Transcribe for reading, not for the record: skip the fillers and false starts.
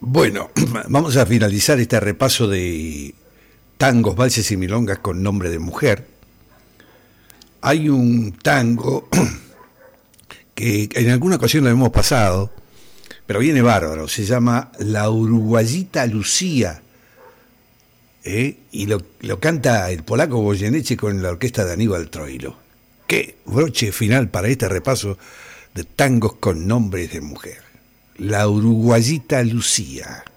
Bueno, vamos a finalizar este repaso de tangos, valses y milongas con nombre de mujer. Hay un tango que en alguna ocasión lo hemos pasado, pero viene bárbaro, se llama La Uruguayita Lucía, y lo canta el polaco Goyeneche con la orquesta de Aníbal Troilo. Qué broche final para este repaso de tangos con nombres de mujer. La Uruguayita Lucía.